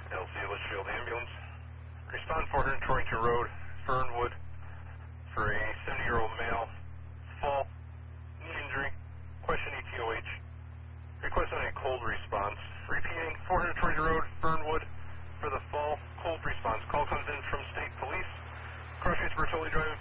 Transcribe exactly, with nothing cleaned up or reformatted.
L C Litchfield Ambulance. Respond four hundred Torrington Road, Fernwood, for a seventy-year-old male. Fall, knee injury, question E T O H. Requesting a cold response. Repeating, four hundred Torrington Road, Fernwood, for the fall, cold response. Call comes in from State Police. Cross Streets Bertoli driving